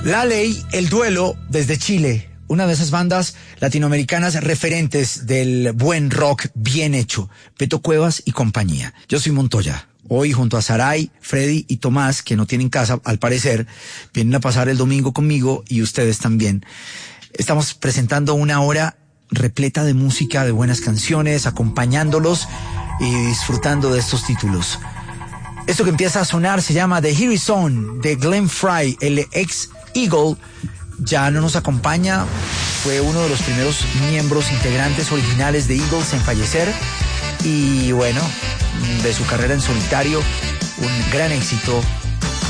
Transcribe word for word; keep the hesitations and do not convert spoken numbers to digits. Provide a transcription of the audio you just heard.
La Ley, El Duelo, desde Chile, una de esas bandas latinoamericanas referentes del buen rock bien hecho, Beto Cuevas y compañía. Yo soy Montoya. Hoy junto a Saray, Freddy y Tomás, que no tienen casa al parecer, vienen a pasar el domingo conmigo y ustedes también. Estamos presentando una hora repleta de música, de buenas canciones, acompañándolos y disfrutando de estos títulos. Esto que empieza a sonar se llama The Here Is On, de Glenn Frey, el ex Eagle. Ya no nos acompaña, fue uno de los primeros miembros integrantes originales de Eagles en fallecer. Y bueno, de su carrera en solitario, un gran éxito